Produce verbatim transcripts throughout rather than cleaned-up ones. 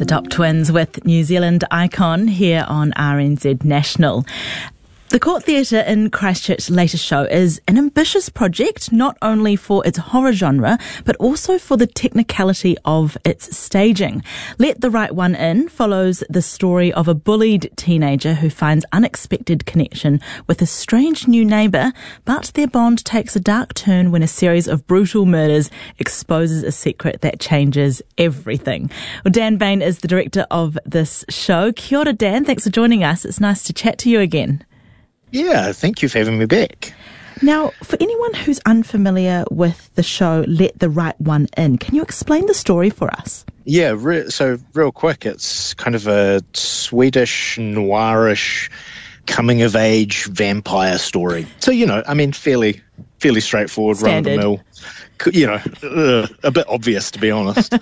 Adopt Twins with New Zealand Icon here on R N Z National. The Court Theatre in Christchurch's latest show is an ambitious project, not only for its horror genre, but also for the technicality of its staging. Let the Right One In follows the story of a bullied teenager who finds unexpected connection with a strange new neighbour, but their bond takes a dark turn when a series of brutal murders exposes a secret that changes everything. Well, Dan Bain is the director of this show. Kia ora, Dan. Thanks for joining us. It's nice to chat to you again. Yeah, thank you for having me back. Now, for anyone who's unfamiliar with the show Let the Right One In, can you explain the story for us? Yeah, re- so real quick, it's kind of a Swedish, noirish, coming-of-age vampire story. So, you know, I mean, fairly fairly straightforward, Standard. run-of-the-mill. You know, uh, a bit obvious, to be honest.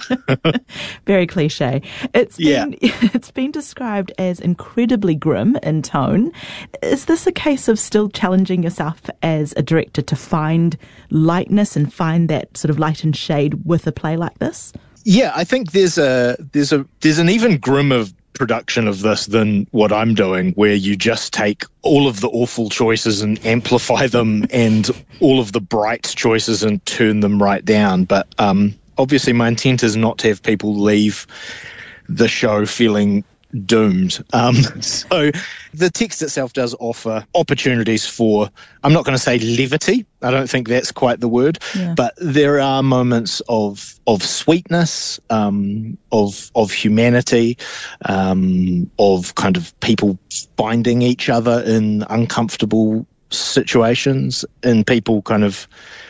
Very cliche. It's been, Yeah. it's been described as incredibly grim in tone. Is this a case of still challenging yourself as a director to find lightness and find that sort of light and shade with a play like this? Yeah, I think there's a there's a there's an even grimmer production of this than what I'm doing, where you just take all of the awful choices and amplify them, and all of the bright choices and turn them right down. But um, obviously, my intent is not to have people leave the show feeling doomed. Um, so the text itself does offer opportunities for, I'm not going to say levity, I don't think that's quite the word, Yeah. but there are moments of of sweetness, um, of of humanity, um, of kind of people finding each other in uncomfortable situations, and people kind of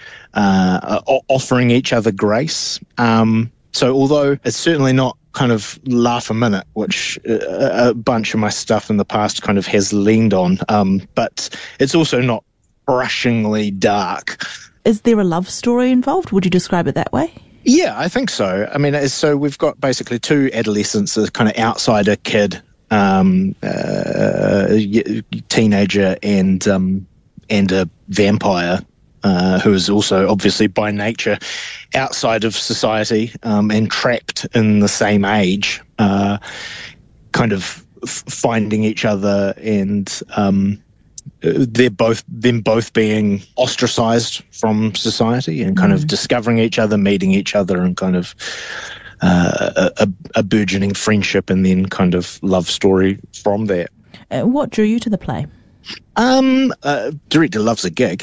uh, offering each other grace. Um, so although it's certainly not kind of laugh a minute, which a, a bunch of my stuff in the past kind of has leaned on, um, but it's also not brushingly dark. Is there a love story involved? Would you describe it that way? Yeah, I think so. I mean, it's, so we've got basically two adolescents, a kind of outsider kid, um, uh, teenager, and um, and a vampire. Uh, who is also obviously by nature outside of society, um, and trapped in the same age, uh, kind of f- finding each other, and um, they're both them both being ostracized from society, and kind mm. of discovering each other, meeting each other, and kind of uh, a, a burgeoning friendship, and then kind of love story from that. Uh, what drew you to the play? Um, uh, director loves a gig.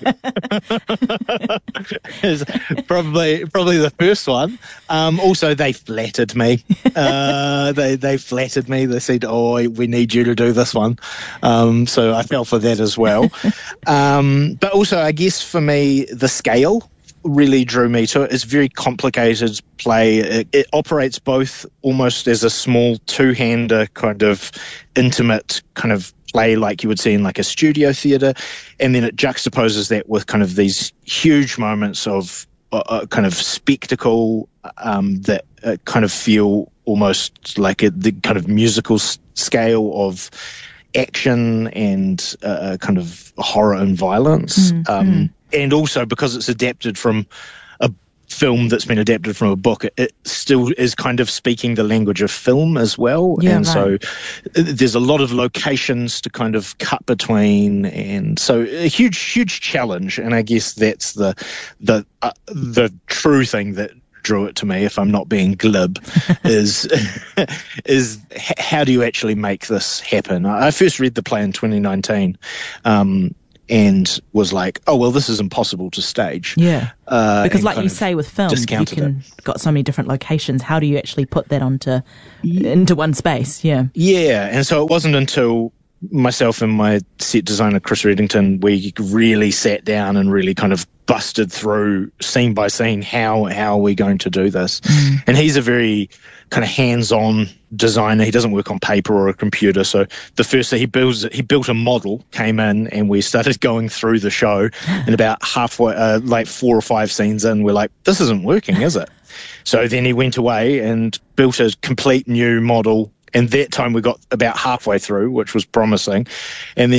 Is probably probably the first one. Um, also, they flattered me. Uh, they they flattered me. They said, "Oh, we need you to do this one." Um, so I fell for that as well. Um, but also, I guess for me, the scale really drew me to it. It's a very complicated play. It, it operates both almost as a small two-hander kind of intimate kind of play like you would see in like a studio theatre, and then it juxtaposes that with kind of these huge moments of uh, uh, kind of spectacle um, that uh, kind of feel almost like a, the kind of musical s- scale of action and uh, kind of horror and violence. Mm, um, mm. And also because it's adapted from a film that's been adapted from a book, it, it still is kind of speaking the language of film as well. Yeah, and right. so there's a lot of locations to kind of cut between, and so a huge, huge challenge. And I guess that's the the uh, the true thing that drew it to me, if I'm not being glib, is is h- how do you actually make this happen? I first read the play in twenty nineteen. Um, and was like, oh, well, this is impossible to stage. Yeah. Uh, because and like kind you of say with film, you discounted can got so many different locations. How do you actually put that onto into one space? Yeah. Yeah, and so it wasn't until myself and my set designer, Chris Reddington, we really sat down and really kind of busted through scene by scene how how are we going to do this. Mm. And he's a very kind of hands-on designer. He doesn't work on paper or a computer. So the first thing he builds, he built a model, came in, and we started going through the show. And about halfway, uh, like four or five scenes in, we're like, this isn't working, is it? So then he went away and built a complete new model. And that time we got about halfway through, which was promising. And then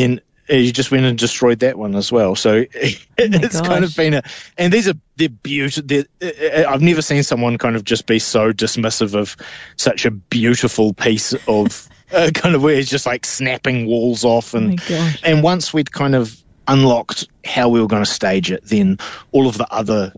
he just went and destroyed that one as well. So it, oh it's gosh. kind of been a, and these are, they're beautiful. I've never seen someone kind of just be so dismissive of such a beautiful piece of uh, kind of where he's just like snapping walls off. And, oh and once we'd kind of unlocked how we were going to stage it, then all of the other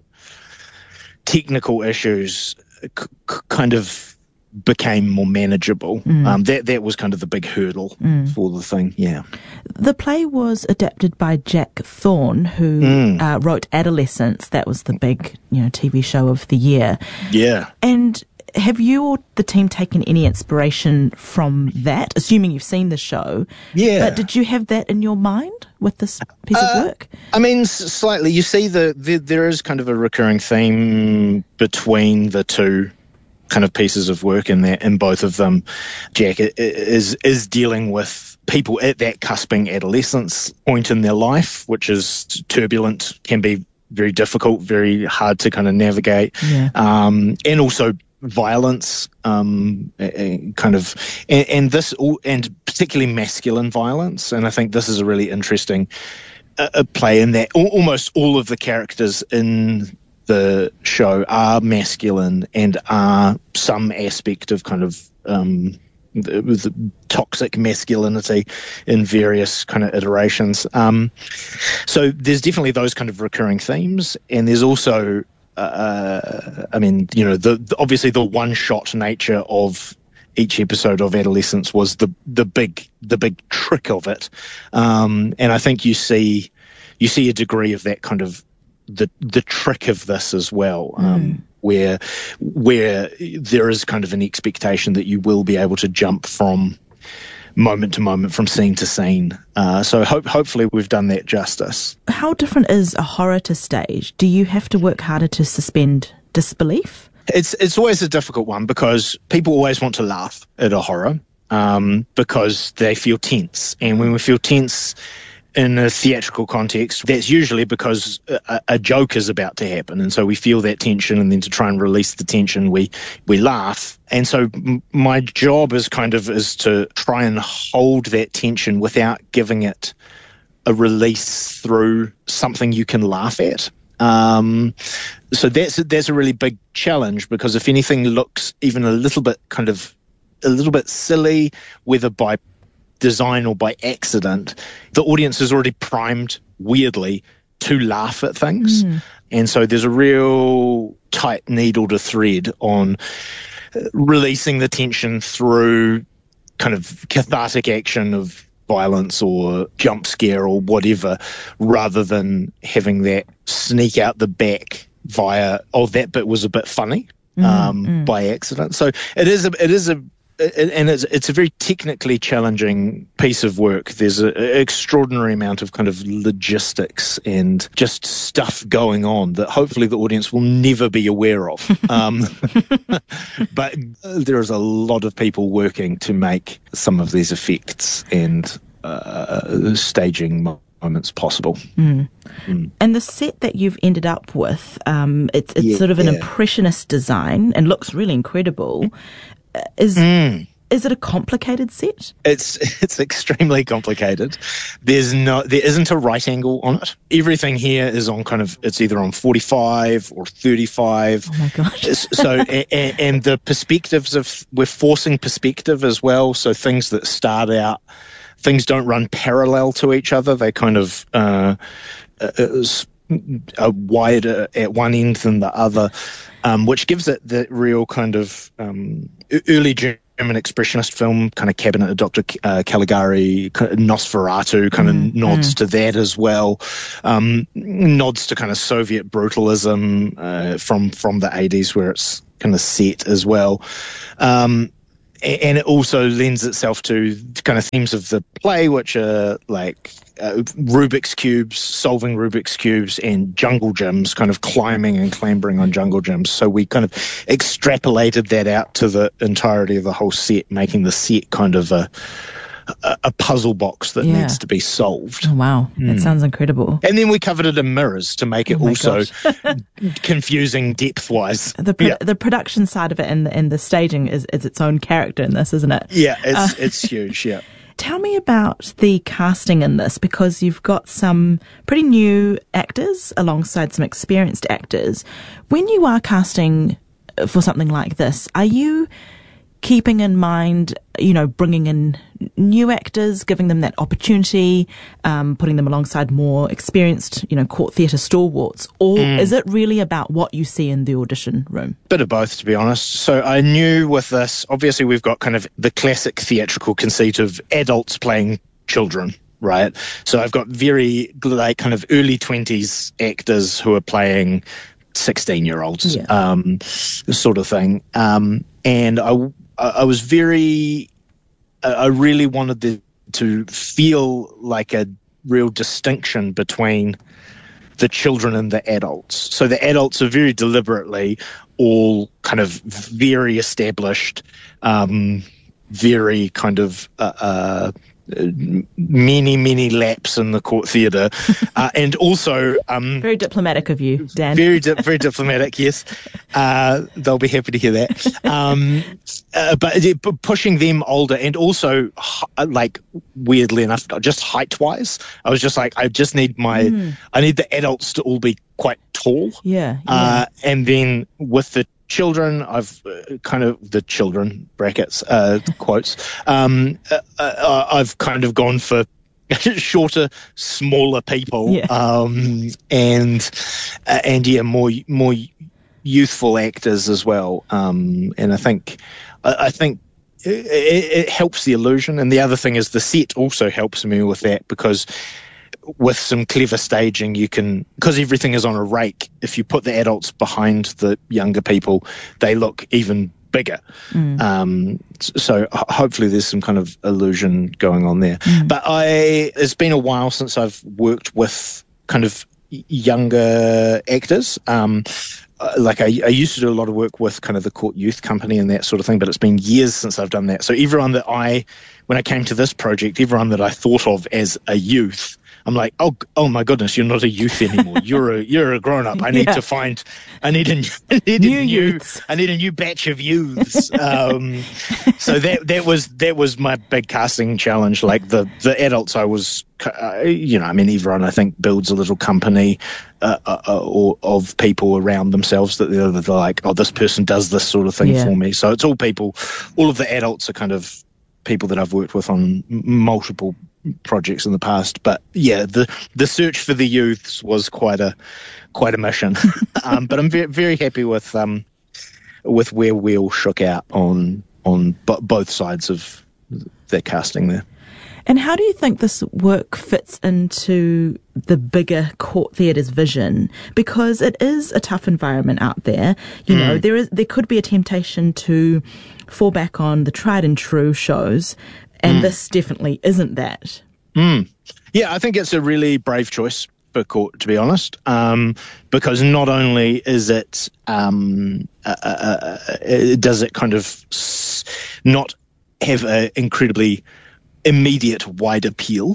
technical issues c- c- kind of became more manageable. Mm. Um, that that was kind of the big hurdle mm. for the thing, yeah. The play was adapted by Jack Thorne, who mm. uh, wrote Adolescence. That was the big, you know, T V show of the year. Yeah. And have you or the team taken any inspiration from that, assuming you've seen the show? Yeah. But did you have that in your mind with this piece uh, of work? I mean, slightly. You see, the, the there is kind of a recurring theme between the two kind of pieces of work in there, in both of them. Jack is is dealing with people at that cusping adolescence point in their life, which is turbulent, can be very difficult, very hard to kind of navigate, yeah. um, and also violence, um, kind of, and, and this, and particularly masculine violence. And I think this is a really interesting uh, play in that almost all of the characters in the show are masculine and are some aspect of kind of um, the, the toxic masculinity in various kind of iterations. Um, so there's definitely those kind of recurring themes, and there's also, uh, I mean, you know, the, the obviously the one-shot nature of each episode of Adolescence was the the big the big trick of it, um, and I think you see you see a degree of that kind of the the trick of this as well, um, mm. where where there is kind of an expectation that you will be able to jump from moment to moment, from scene to scene. Uh, so hope, hopefully we've done that justice. How different is a horror to stage? Do you have to work harder to suspend disbelief? It's it's always a difficult one because people always want to laugh at a horror um, because they feel tense, and when we feel tense in a theatrical context, that's usually because a, a joke is about to happen, and so we feel that tension, and then to try and release the tension, we we laugh. And so m- my job is kind of is to try and hold that tension without giving it a release through something you can laugh at. Um, so that's that's a really big challenge, because if anything looks even a little bit kind of a little bit silly, whether by design or by accident, the audience is already primed weirdly to laugh at things. Mm. And so there's a real tight needle to thread on releasing the tension through kind of cathartic action of violence or jump scare or whatever, rather than having that sneak out the back via, oh, that bit was a bit funny mm, um, mm. by accident. So it is a, it is a, and it's it's a very technically challenging piece of work. There's an extraordinary amount of kind of logistics and just stuff going on that hopefully the audience will never be aware of. Um, but there is a lot of people working to make some of these effects and uh, staging moments possible. Mm. Mm. And the set that you've ended up with, um, it's, it's yeah, sort of an yeah. impressionist design and looks really incredible. Is mm. is it a complicated set? It's it's extremely complicated. There's no there isn't a right angle on it. Everything here is on kind of, it's either on forty-five or thirty-five. Oh my gosh. so and, and the perspectives of, we're forcing perspective as well. So things that start out, things don't run parallel to each other. They kind of uh, uh, are wider at one end than the other. Um, which gives it the real kind of um, early German expressionist film, kind of Cabinet of Doctor Uh, Caligari, kind of Nosferatu, kind mm, of nods mm. to that as well, um, nods to kind of Soviet brutalism uh, from from the eighties, where it's kind of set as well. Um, and it also lends itself to kind of themes of the play, which are like uh, Rubik's Cubes, solving Rubik's Cubes, and jungle gyms, kind of climbing and clambering on jungle gyms. So we kind of extrapolated that out to the entirety of the whole set, making the set kind of a a, a puzzle box that yeah. needs to be solved. Oh, wow. Mm. That sounds incredible. And then we covered it in mirrors to make it oh also confusing depth-wise. The pro- yeah. the production side of it and the, and the staging is, is its own character in this, isn't it? Yeah, it's uh, it's huge, yeah. Tell me about the casting in this, because you've got some pretty new actors alongside some experienced actors. When you are casting for something like this, are you keeping in mind, you know, bringing in new actors, giving them that opportunity, um, putting them alongside more experienced, you know, court theatre stalwarts? Or mm. is it really about what you see in the audition room? Bit of both, to be honest. So I knew with this, obviously we've got kind of the classic theatrical conceit of adults playing children, right? So I've got very, like, kind of early twenties actors who are playing sixteen-year-olds, yeah. um, sort of thing. Um, and I, I was very, I really wanted the, to feel like a real distinction between the children and the adults. So the adults are very deliberately all kind of very established, um, very kind of uh, uh, many, many laps in the court theatre, uh, and also um, very diplomatic of you, Dan. Very, di- very diplomatic. Yes, uh, they'll be happy to hear that. Um, uh, but pushing them older, and also like weirdly enough, just height wise, I was just like, I just need my, mm. I need the adults to all be quite tall. Yeah. yeah. Uh, and then with the children, I've uh, kind of the children brackets uh, quotes. Um, uh, uh, I've kind of gone for shorter, smaller people, yeah. um, and uh, and yeah, more more youthful actors as well. Um, and I think I, I think it, it helps the illusion. And the other thing is the set also helps me with that, because with some clever staging, you can, because everything is on a rake, if you put the adults behind the younger people, they look even bigger. Mm. Um, so hopefully there's some kind of illusion going on there. Mm. But I, it's been a while since I've worked with kind of younger actors. Um, like I, I used to do a lot of work with kind of the Court Youth Company and that sort of thing, but it's been years since I've done that. So everyone that I, when I came to this project, everyone that I thought of as a youth, I'm like, oh, oh my goodness, you're not a youth anymore. You're a, you're a grown up. I need yeah. to find, I need a, I need new a new, I need a new batch of youths. Um, so that that was that was my big casting challenge. Like the the adults, I was, uh, you know, I mean, everyone I think builds a little company uh, uh, or of people around themselves that they're, they're like, oh, this person does this sort of thing yeah. for me. So it's all people. All of the adults are kind of people that I've worked with on multiple projects in the past, but yeah, the the search for the youths was quite a quite a mission. um, but I'm very very happy with um with where we all shook out on on b- both sides of their casting there. And how do you think this work fits into the bigger court theatre's vision? Because it is a tough environment out there. You mm. know, there is there could be a temptation to fall back on the tried and true shows. And mm. this definitely isn't that. Mm. Yeah, I think it's a really brave choice for court, to be honest, um, because not only is it, um, uh, uh, uh, does it kind of s- not have an incredibly immediate wide appeal,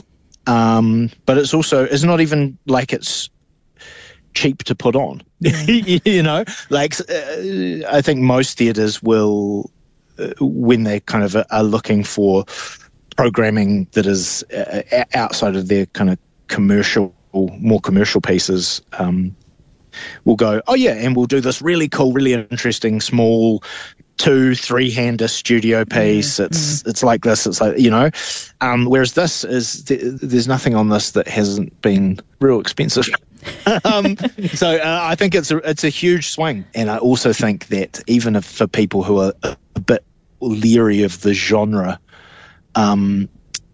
um, but it's also, it's not even like it's cheap to put on. Yeah. You know, like uh, I think most theatres will, Uh, when they kind of are looking for programming that is uh, outside of their kind of commercial, more commercial pieces, um, we'll go, oh yeah, and we'll do this really cool, really interesting, small two, three-hander studio piece. Mm, it's mm. it's like this. It's like, you know, um, whereas this is th- there's nothing on this that hasn't been real expensive. um, so uh, I think it's a, it's a huge swing, and I also think that even if for people who are a bit leery of the genre, um,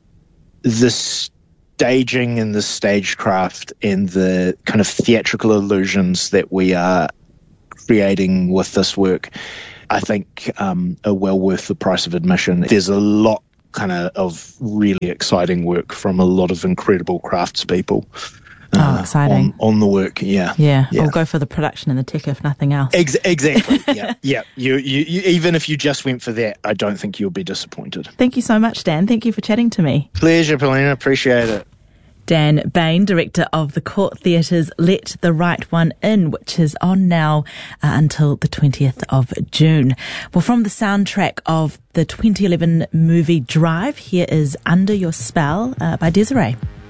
the staging and the stagecraft and the kind of theatrical illusions that we are creating with this work, I think um, are well worth the price of admission. There's a lot kind of of really exciting work from a lot of incredible craftspeople. Oh, uh, exciting. On, on the work, yeah. Yeah, yeah. We'll go for the production and the tech if nothing else. Ex- exactly, yeah. yeah. You, you, you, even if you just went for that, I don't think you'll be disappointed. Thank you so much, Dan. Thank you for chatting to me. Pleasure, Paulina. Appreciate it. Dan Bain, director of the Court Theatre's Let the Right One In, which is on now uh, until the twentieth of June. Well, from the soundtrack of the twenty eleven movie Drive, here is Under Your Spell uh, by Desiree.